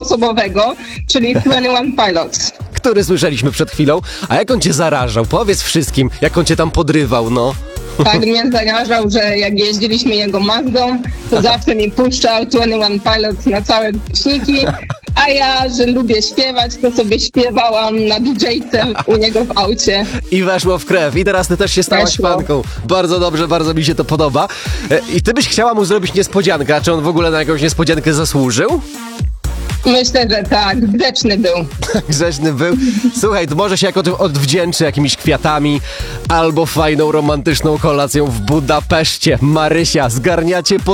dwuosobowego, czyli 21 Pilots. Który słyszeliśmy przed chwilą. A jak on cię zarażał? Powiedz wszystkim, jak on cię tam podrywał, no. Tak mnie zarażał, że jak jeździliśmy jego Mazdą, to zawsze mi puszczał 21 Pilots na całe głośniki, a ja, że lubię śpiewać, to sobie śpiewałam na DJ-ce u niego w aucie. I weszło w krew. I teraz ty też się stałaś Weszło. fanką. Bardzo dobrze, bardzo mi się to podoba. I ty byś chciała mu zrobić niespodziankę, a czy on w ogóle na jakąś niespodziankę zasłużył? Myślę, że tak, grzeczny był. Grzeczny był. Słuchaj, to może się jako tym odwdzięczy jakimiś kwiatami albo fajną, romantyczną kolacją w Budapeszcie. Marysia, zgarniacie